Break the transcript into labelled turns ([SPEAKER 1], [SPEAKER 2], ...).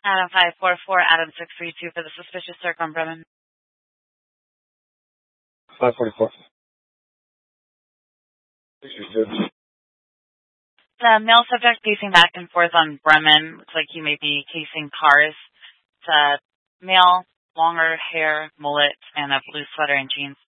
[SPEAKER 1] Adam 544, Adam 632 for the suspicious search on Bremen.
[SPEAKER 2] 544.
[SPEAKER 1] The male subject pacing back and forth on Bremen. Looks like he may be casing cars. It's a male, longer hair, mullet, and a blue sweater and jeans.